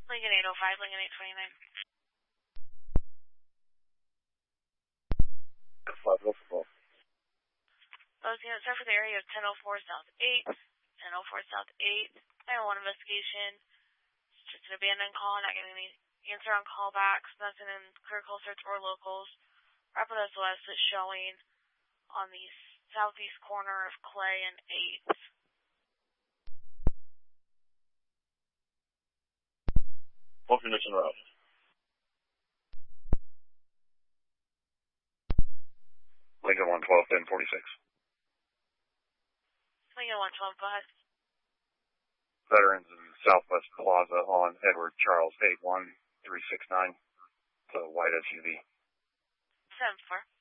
Lincoln 805, Lincoln 829. Those units are for the area of 1004 South 8, 1004 South 8, 911 investigation. It's just an abandoned call, not getting any answer on callbacks, nothing in clear call search or locals. Rapid SOS is showing on the southeast corner of Clay and 8th. What condition route? Lincoln 112, 1046. Lincoln 112, go ahead. Veterans in Southwest Plaza on Edward Charles 81369. It's a white SUV. 7-4.